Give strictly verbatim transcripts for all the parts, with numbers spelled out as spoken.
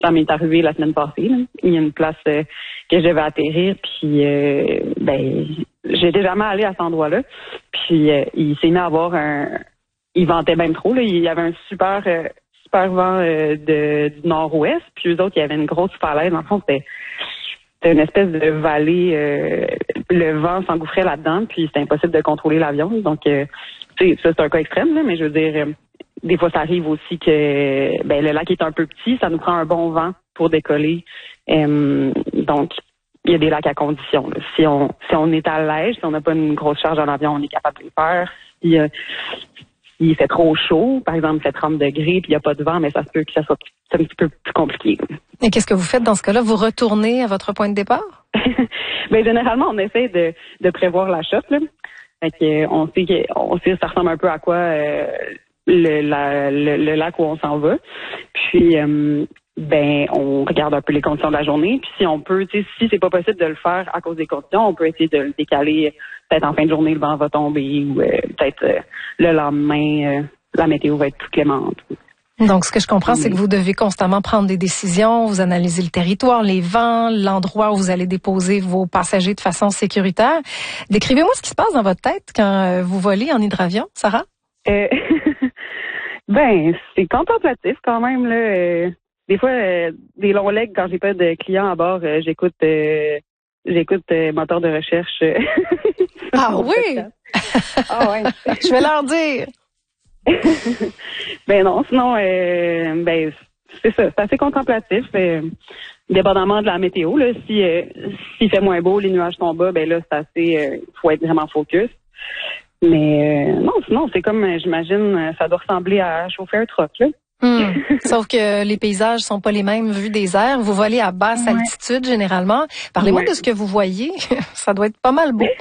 ça m'est arrivé la semaine passée. Là. Il y a une place euh, que je devais atterrir, puis euh, ben j'étais jamais allée à cet endroit-là. Puis euh, il s'est mis à avoir un, il ventait même trop. Là. Il y avait un super euh, super vent euh, de du nord-ouest, puis eux autres, il y avait une grosse falaise. En fond, c'était C'était une espèce de vallée, euh, le vent s'engouffrait là-dedans, puis c'était impossible de contrôler l'avion. Donc, euh, tu sais, ça c'est un cas extrême, là, mais je veux dire, euh, des fois ça arrive aussi que ben le lac est un peu petit, ça nous prend un bon vent pour décoller. Euh, donc, il y a des lacs à condition. Là. Si on si on est à l'aise, si on n'a pas une grosse charge dans l'avion, on est capable de le faire. Si, euh, il fait trop chaud, par exemple, il fait trente degrés, puis il n'y a pas de vent, mais ça se peut que ça soit un petit peu plus compliqué. Et qu'est-ce que vous faites dans ce cas-là? Vous retournez à votre point de départ? Ben généralement, on essaie de, de prévoir la chute. Là. Fait que, on sait que on sait ça ressemble un peu à quoi euh, le, la, le, le lac où on s'en va. Puis euh, ben on regarde un peu les conditions de la journée. Puis si on peut, tu sais, si c'est pas possible de le faire à cause des conditions, on peut essayer de le décaler. Peut-être en fin de journée, le vent va tomber ou euh, peut-être euh, le lendemain, euh, la météo va être plus clémente. Donc, ce que je comprends, c'est que vous devez constamment prendre des décisions, vous analysez le territoire, les vents, l'endroit où vous allez déposer vos passagers de façon sécuritaire. Décrivez-moi ce qui se passe dans votre tête quand vous volez en hydravion, Sarah. Euh, ben, c'est contemplatif quand même, là. Euh, des fois, euh, des longs legs, quand j'ai pas de clients à bord, euh, j'écoute euh, j'écoute euh, moteur de recherche. Ah oui? Ah ouais. Je vais leur dire. Ben non, sinon, euh, ben c'est ça, c'est assez contemplatif. Euh, dépendamment de la météo, là, si euh, s'il fait moins beau, les nuages sont bas, ben là, c'est assez, euh, faut être vraiment focus. Mais euh, non, sinon, c'est comme, j'imagine, ça doit ressembler à chauffer un truck, là. Hum. Sauf que les paysages sont pas les mêmes vus des airs. Vous volez à basse ouais. altitude généralement. Parlez-moi ouais. de ce que vous voyez. Ça doit être pas mal beau.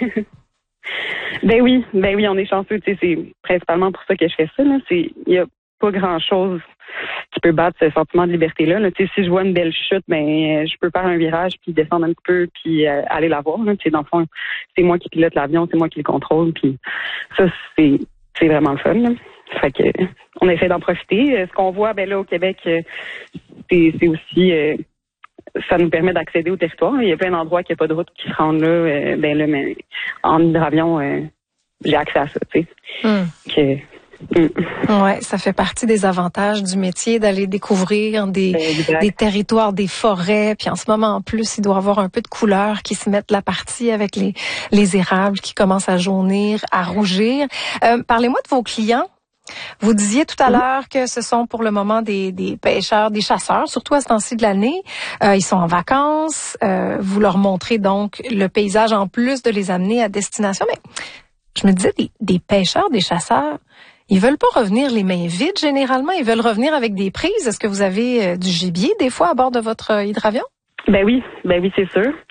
Ben oui, ben oui, on est chanceux. Tu sais, c'est principalement pour ça que je fais ça. Là. C'est, il y a pas grand-chose qui peut battre ce sentiment de liberté-là. Là. Tu sais, si je vois une belle chute, ben je peux faire un virage puis descendre un petit peu puis euh, aller la voir. Là. Tu sais, dans le fond, c'est moi qui pilote l'avion, c'est moi qui le contrôle. Puis ça, c'est c'est vraiment le fun. Là. Fait que on essaie d'en profiter. Ce qu'on voit, ben là au Québec, c'est, c'est aussi euh, ça nous permet d'accéder au territoire. Il y a plein d'endroits qu'il n'y a pas de route qui se rendent là. Euh, ben là, mais en hydravion, euh, j'ai accès à ça, tu sais. Mm. Que, mm. Ouais, ça fait partie des avantages du métier d'aller découvrir des, des territoires, des forêts. Puis en ce moment, en plus, il doit y avoir un peu de couleurs qui se mettent la partie avec les, les érables qui commencent à jaunir, à rougir. Euh, parlez-moi de vos clients. Vous disiez tout à mmh. l'heure que ce sont pour le moment des, des pêcheurs, des chasseurs, surtout à ce temps-ci de l'année. Euh, ils sont en vacances. Euh, vous leur montrez donc le paysage en plus de les amener à destination. Mais je me disais, des, des pêcheurs, des chasseurs, ils veulent pas revenir les mains vides généralement. Ils veulent revenir avec des prises. Est-ce que vous avez euh, du gibier des fois à bord de votre euh, hydravion? Ben oui, ben oui, c'est sûr.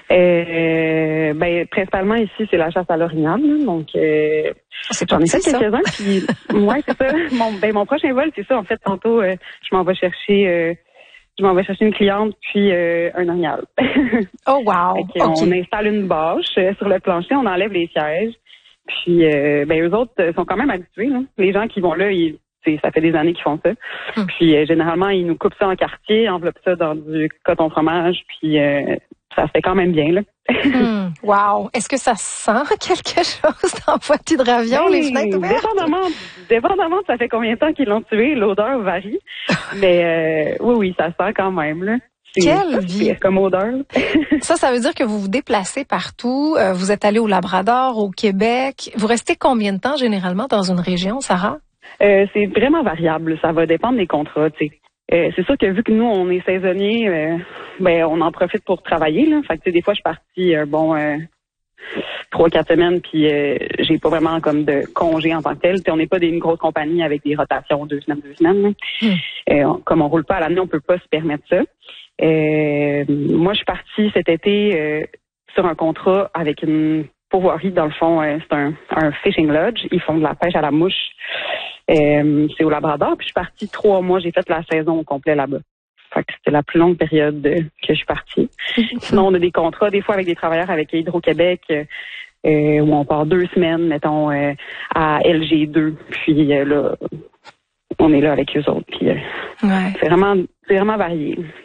Euh, ben principalement ici, c'est la chasse à l'orignal. Donc euh, c'est j'en ai fait ça. quelques-uns. Puis ouais, c'est ça. Mon ben mon prochain vol, c'est ça. En fait, tantôt, euh, je m'en vais chercher, euh, je m'en vais chercher une cliente puis euh, un orignal. Oh wow. Okay. On installe une bâche euh, sur le plancher, on enlève les sièges. Puis euh, ben eux autres sont quand même habitués. Là. Les gens qui vont là, ils ça fait des années qu'ils font ça. Hum. Puis euh, généralement, ils nous coupent ça en quartier, enveloppent ça dans du coton fromage, puis euh, ça se fait quand même bien, là. Hum. Wow! Est-ce que ça sent quelque chose dans votre hydravion, ben, les fenêtres ouvertes? Dépendamment, dépendamment de ça fait combien de temps qu'ils l'ont tué, l'odeur varie. Mais euh, oui, oui, ça sent quand même, là. C'est, Quelle vie! C'est comme odeur. Ça, ça veut dire que vous vous déplacez partout. Euh, vous êtes allé au Labrador, au Québec. Vous restez combien de temps généralement dans une région, Sarah? Euh, c'est vraiment variable. Ça va dépendre des contrats, tu sais. Euh, c'est sûr que vu que nous, on est saisonniers, euh, ben on en profite pour travailler, là. Fait que, tu sais, des fois, je suis partie, euh, bon, euh, trois, quatre semaines, puis euh, j'ai pas vraiment comme de congé en tant que tel. Tu sais, on n'est pas des, une grosse compagnie avec des rotations deux semaines, deux semaines. Mm. Euh, on, comme on roule pas à l'année, on peut pas se permettre ça. Euh, moi, je suis partie cet été euh, sur un contrat avec une pourvoirie, dans le fond, euh, c'est un, un fishing lodge. Ils font de la pêche à la mouche. Euh, c'est au Labrador, puis je suis partie trois mois, j'ai fait la saison au complet là-bas. Fait que c'était la plus longue période de, que je suis partie. Sinon, on a des contrats, des fois avec des travailleurs avec Hydro-Québec, euh, où on part deux semaines, mettons, euh, à L G deux, puis euh, là, on est là avec eux autres. Puis, euh, ouais. c'est vraiment, c'est vraiment varié.